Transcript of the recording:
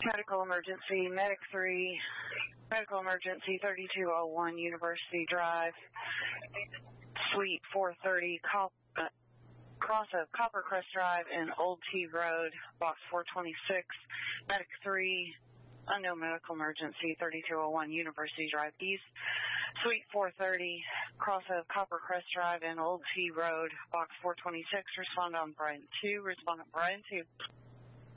Medical emergency, Medic 3, medical emergency 3201 University Drive, Suite 430, cross of Coppercrest Drive and Old T Road, Box 426, Medic 3, unknown medical emergency 3201 University Drive East, Suite 430, cross of Coppercrest Drive and Old T Road, Box 426, respond on Brian 2, respondent Brian 2.